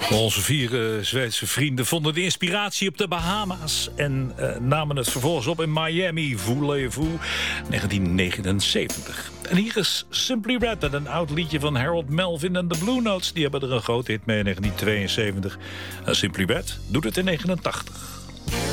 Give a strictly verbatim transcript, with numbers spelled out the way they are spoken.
Onze vier uh, Zweedse vrienden vonden de inspiratie op de Bahama's en uh, namen het vervolgens op in Miami, Voulez-vous, negentien negenenzeventig. En hier is Simply Red, een oud liedje van Harold Melvin en de Blue Notes. Die hebben er een grote hit mee in negentien tweeënzeventig. Uh, Simply Red doet het in negentien negenentachtig.